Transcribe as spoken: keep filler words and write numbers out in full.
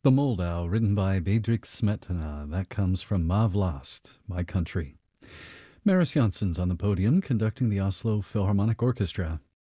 The Moldau, written by Bedřich Smetana. That comes from Má vlast, My Country. Maris Jansson's on the podium, conducting the Oslo Philharmonic Orchestra.